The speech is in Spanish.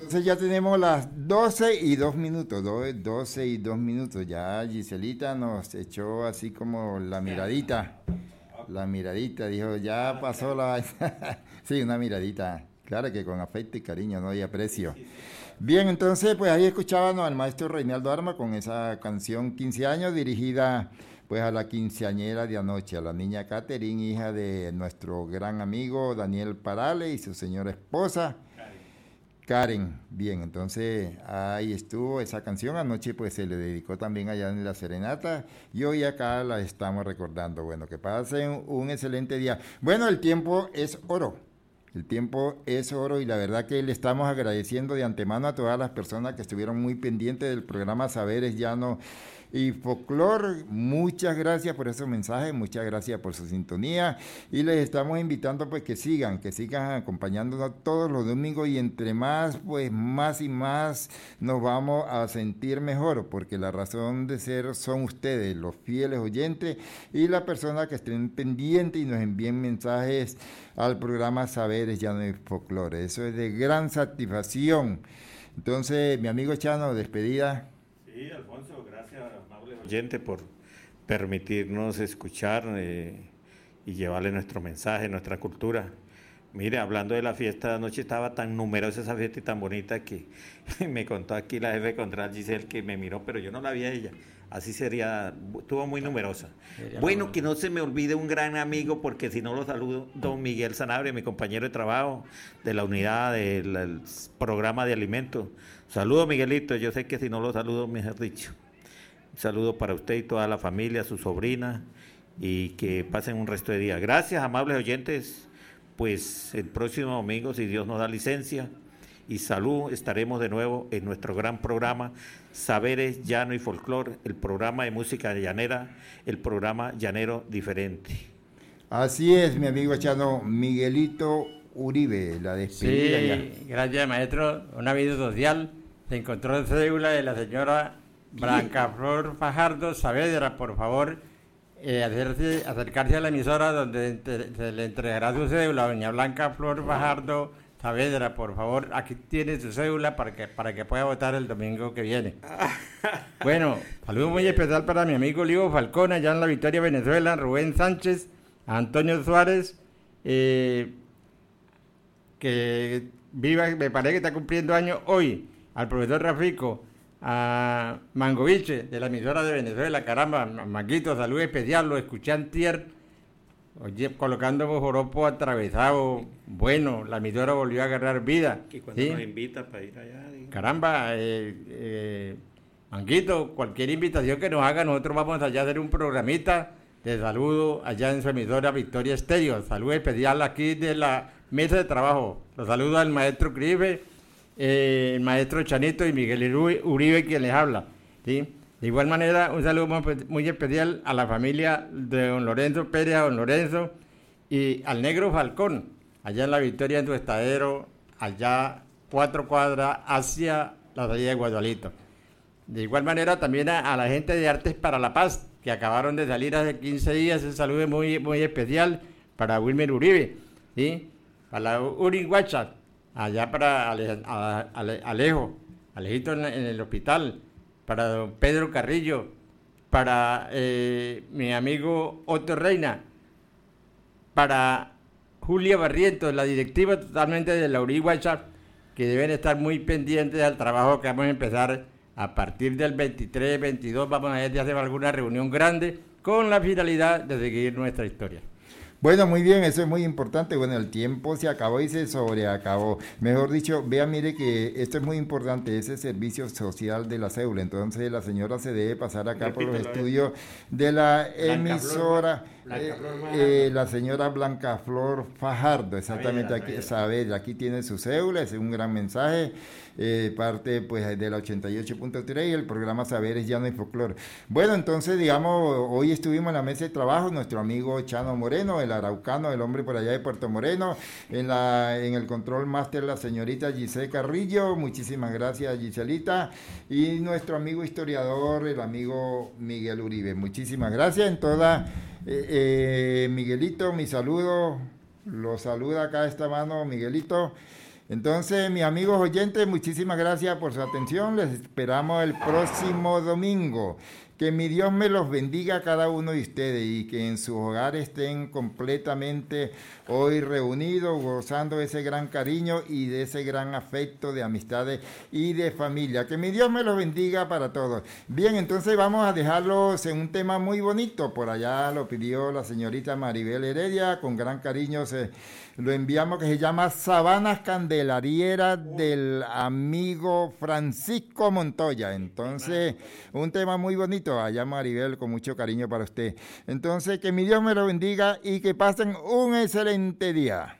Entonces ya tenemos las 12:02, 12:02. Ya Giselita nos echó así como la miradita, dijo, ya pasó la... Sí, una miradita, claro que con afecto y cariño, ¿no? Y aprecio. Bien, entonces pues ahí escuchábamos al maestro Reinaldo Arma con esa canción 15 años dirigida pues a la quinceañera de anoche, a la niña Catherine, hija de nuestro gran amigo Daniel Parale y su señora esposa Karen. Bien, entonces ahí estuvo esa canción. Anoche pues se le dedicó también allá en la serenata y hoy acá la estamos recordando. Bueno, que pasen un excelente día. Bueno, el tiempo es oro. El tiempo es oro y la verdad que le estamos agradeciendo de antemano a todas las personas que estuvieron muy pendientes del programa Saberes Llano y Folclor. Muchas gracias por esos mensajes, muchas gracias por su sintonía y les estamos invitando pues que sigan acompañándonos todos los domingos y entre más pues más y más nos vamos a sentir mejor porque la razón de ser son ustedes, los fieles oyentes y las personas que estén pendientes y nos envíen mensajes al programa Saberes Llano y Folclor. Eso es de gran satisfacción. Entonces, mi amigo Chano, despedida. Sí, Alfonso, gracias, amable oyente, por permitirnos escuchar y llevarle nuestro mensaje, nuestra cultura. Mire, hablando de la fiesta de anoche, estaba tan numerosa esa fiesta y tan bonita que me contó aquí la jefe de Contral Giselle que me miró, pero yo no la vi a ella. Así sería, estuvo muy numerosa. Bueno, que no se me olvide un gran amigo, porque si no lo saludo, don Miguel Sanabria, mi compañero de trabajo de la unidad del programa de alimentos. Saludo, Miguelito, yo sé que si no lo saludo, mejor dicho. Un saludo para usted y toda la familia, su sobrina, y que pasen un resto de día. Gracias, amables oyentes. Pues el próximo domingo, si Dios nos da licencia y salud, estaremos de nuevo en nuestro gran programa Saberes Llano y Folclor, el programa de música llanera, el programa llanero diferente. Así es, mi amigo Chano. Miguelito Uribe, la despedida. Sí, ya. Gracias, maestro. Un aviso social. Se encontró en cédula de la señora Blanca Flor Fajardo Saavedra. Por favor, acercarse a la emisora donde se le entregará su cédula. Doña Blanca Flor Fajardo Saavedra, por favor, aquí tiene su cédula para que pueda votar el domingo que viene. Bueno, saludo muy especial para mi amigo Livo Falcón, allá en la Victoria, Venezuela, Rubén Sánchez, Antonio Suárez, que viva, me parece que está cumpliendo años hoy, al profesor Rafico, a Mangoviche, de la emisora de Venezuela, caramba, Manguito, salud especial, lo escuché antier, oye, colocando joropo atravesado, bueno, la emisora volvió a agarrar vida. Y cuando nos invita para ir allá. Caramba, Manguito, cualquier invitación que nos haga, nosotros vamos allá a hacer un programita de saludo allá en su emisora Victoria Estéreo. Salud especial aquí de la mesa de trabajo. Los saludo al maestro Cribe, el maestro Chanito y Miguel Uribe, quien les habla. ¿Sí? De igual manera, un saludo muy especial a la familia de don Lorenzo Pérez, a don Lorenzo y al negro Falcón, allá en la Victoria, en su estadero, allá 4 cuadras hacia la salida de Guadalito. De igual manera, también a la gente de Artes para la Paz, que acabaron de salir hace 15 días, un saludo muy especial para Wilmer Uribe, ¿sí? Para la Uringuacha, allá para Alejito en el hospital, para don Pedro Carrillo, para mi amigo Otto Reina, para Julia Barrientos, la directiva totalmente de la Uringuacha, que deben estar muy pendientes al trabajo que vamos a empezar a partir del 23, 22, vamos a hacer alguna reunión grande con la finalidad de seguir nuestra historia. Bueno, muy bien, eso es muy importante. Bueno, el tiempo se acabó y se sobreacabó. Mejor dicho, vea, mire que esto es muy importante, ese servicio social de la cédula. Entonces la señora se debe pasar acá por los estudios de la emisora, la señora Blanca Flor Fajardo, exactamente, aquí, saber, aquí tiene su cédula, es un gran mensaje, parte pues de la 88.3 y el programa Saberes Llano y Folclor. Bueno, entonces digamos, hoy estuvimos en la mesa de trabajo, nuestro amigo Chano Moreno, el araucano, el hombre por allá de Puerto Moreno, en el control máster la señorita Giselle Carrillo, muchísimas gracias Giselita, y nuestro amigo historiador, el amigo Miguel Uribe, muchísimas gracias en toda, Miguelito, mi saludo, lo saluda acá esta mano Miguelito. Entonces, mis amigos oyentes, muchísimas gracias por su atención. Les esperamos el próximo domingo. Que mi Dios me los bendiga a cada uno de ustedes y que en sus hogares estén completamente hoy reunidos, gozando de ese gran cariño y de ese gran afecto de amistades y de familia. Que mi Dios me los bendiga para todos. Bien, entonces vamos a dejarlos en un tema muy bonito. Por allá lo pidió la señorita Maribel Heredia, con gran cariño lo enviamos, que se llama Sabanas Candelarieras del amigo Francisco Montoya. Entonces, un tema muy bonito. Allá Maribel, con mucho cariño para usted. Entonces, que mi Dios me lo bendiga y que pasen un excelente día.